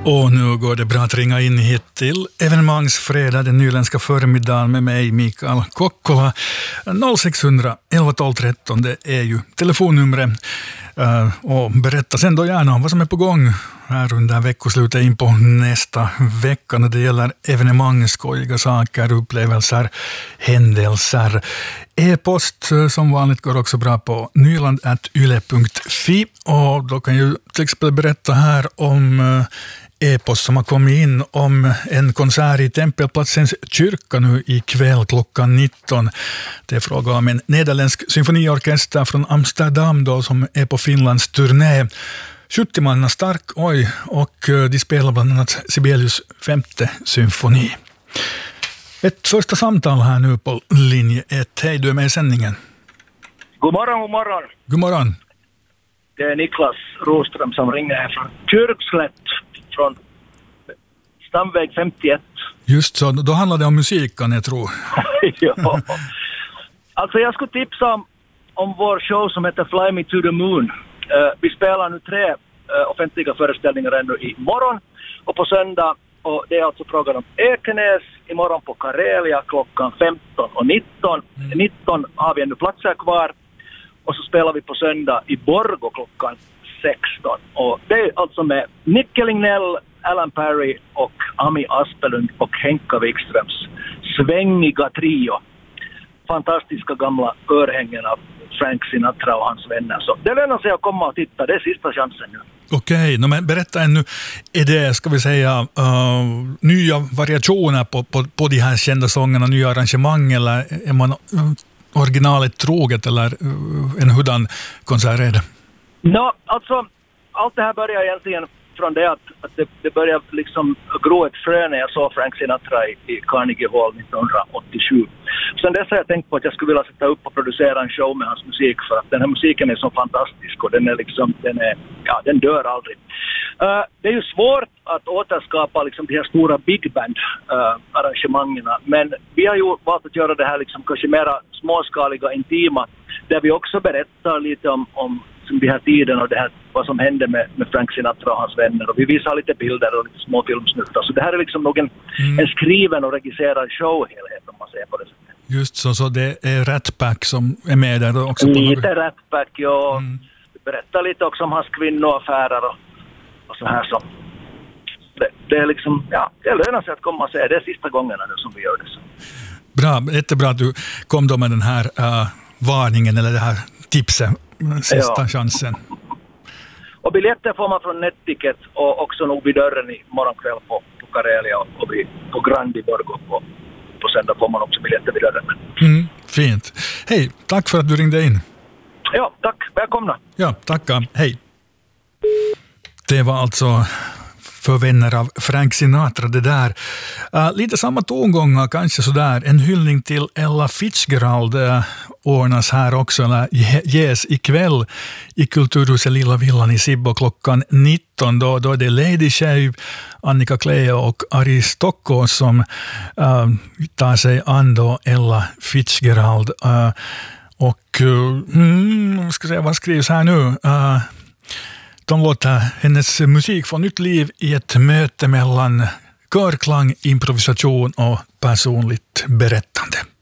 Och nu går det bra att ringa in hit till evenemangsfredag den nyländska förmiddagen med mig, Mikael Kokkola. 0600 11 12 13, det är ju telefonnumret. Och berätta sen då gärna om vad som är på gång här under veckoslutet in på nästa vecka när det gäller evenemang, skojiga saker, upplevelser, händelser. E-post som vanligt går också bra på nyland@yle.fi, och då kan ju till exempel berätta här om e-post som har kommit in om en konsert i Tempelplatsens kyrka nu ikväll klockan 19. Det är fråga om en nederländsk symfoniorkester från Amsterdam då, som är på Finlands turné. 70 manna stark, och de spelar bland annat Sibelius 5:e symfoni. Ett första samtal här nu på linje 1. Hej, du är med i sändningen. God morgon, god morgon. God morgon. Det är Niklas Roström som ringer här från Kyrkslätt, från Stamväg 51. Just så, då handlar det om musiken, jag tror. Ja. Alltså jag skulle tipsa om vår show som heter Fly Me to the Moon. Vi spelar nu 3 offentliga föreställningar ännu imorgon och på söndag. Och det är alltså frågan om Ekenäs imorgon på Karelia klockan 15 och 19. 19 har vi ännu platser kvar. Och så spelar vi på söndag i Borgå klockan 16. Och det är alltså med Nicke Lignell, Alan Perry och Ami Aspelund och Henka Wikströms svängiga trio. Fantastiska gamla örhängen av Frank Sinatra och hans vänner. Så det lönar sig att komma och titta. Det är sista chansen nu. Okej, men berätta ännu. Är det, ska vi säga, nya variationer på de här kända sångerna, nya arrangemang, eller är man originalet troget, eller en hurdan konsert är det? Alltså allt det här börjar egentligen från det att det började liksom gro ett frö när jag såg Frank Sinatra i Carnegie Hall 1987. Sen dess har jag tänkt på att jag skulle vilja sätta upp och producera en show med hans musik, för att den här musiken är så fantastisk och den dör aldrig. Det är ju svårt att återskapa liksom de här stora big band arrangemangen, men vi har ju valt att göra det här liksom kanske mera småskaliga, intima, där vi också berättar lite om de här tiden och det här, vad som hände med Frank Sinatra och hans vänner, och vi visar lite bilder och lite små filmsnuttar. Så det här är liksom någon en skriven och regisserad showhelhet, om man säger på det sättet. Just så det är Rat Pack som är med där också? Lite Rat Pack, ja. Berättar lite också om hans kvinnoaffärer och så här. Så det är liksom, ja, det lönar sig att komma och säga. Det är sista gången nu som vi gör det så. Bra, jättebra att du kom då med den här varningen, eller det här tipset. Sista chansen. Och biljetter får man från Netticket och också nog vid dörren i morgonkväll på Karelia och på Grand i Borgå på söndag får man också biljetter vid dörren. Fint. Hej, tack för att du ringde in. Ja, tack. Välkomna. Ja, tackar. Hej. Det var alltså för vänner av Frank Sinatra det där. Lite samma tongångar kanske sådär. En hyllning till Ella Fitzgerald ordnas här också, eller ges ikväll i Kulturhuset Lilla Villan i Sibbo klockan 19. Då är det Lady Shave, Annika Cleo och Ari Stocko som tar sig an då Ella Fitzgerald. Vad skrivs här nu? De låter hennes musik få nytt liv i ett möte mellan körklang, improvisation och personligt berättande.